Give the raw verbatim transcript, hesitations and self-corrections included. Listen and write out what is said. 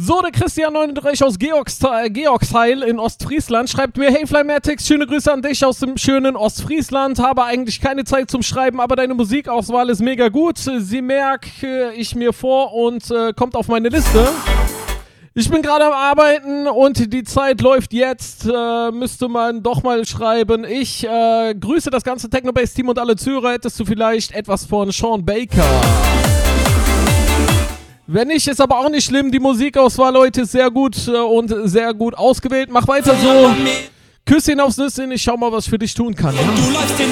So, der Christian neununddreißig aus Georgstheil, Georgsheil in Ostfriesland schreibt mir: Hey Flymatics, schöne Grüße an dich aus dem schönen Ostfriesland. Habe eigentlich keine Zeit zum Schreiben, aber deine Musikauswahl ist mega gut. Sie merke ich mir vor und äh, kommt auf meine Liste. Ich bin gerade am Arbeiten und die Zeit läuft jetzt. Äh, müsste man doch mal schreiben. Ich äh, grüße das ganze Technobase-Team und alle Zuhörer. Hättest du vielleicht etwas von Sean Baker? Wenn nicht, ist aber auch nicht schlimm. Die Musikauswahl heute ist sehr gut äh, und sehr gut ausgewählt. Mach weiter so. Küsschen aufs Nüsschen. Ich schau mal, was ich für dich tun kann. Ja? Du läufst den